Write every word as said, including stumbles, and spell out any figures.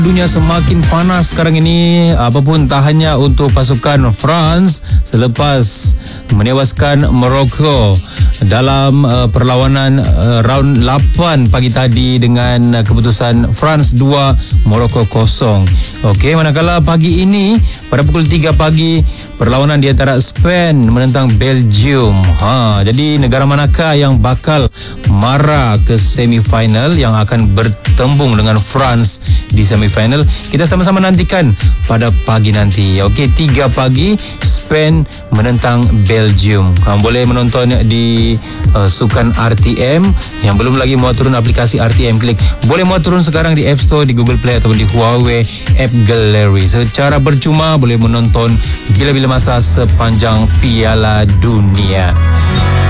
Dunia semakin panas sekarang ini, apapun tahannya untuk pasukan France selepas menewaskan Morocco dalam uh, perlawanan uh, round lapan pagi tadi dengan uh, keputusan France dua, Morocco kosong. Okey, manakala pagi ini pada pukul tiga pagi perlawanan di antara Spain menentang Belgium. Ha, jadi negara manakah yang bakal mara ke semifinal yang akan bertembung dengan France di semifinal? Kita sama-sama nantikan pada pagi nanti. Okey, tiga pagi Spain menentang Belgium. Kamu boleh menonton di uh, Sukan R T M. Yang belum lagi muat turun aplikasi R T M Klik, boleh muat turun sekarang di App Store, di Google Play ataupun di Huawei App Gallery. Secara percuma boleh menonton bila-bila masa sepanjang Piala Dunia.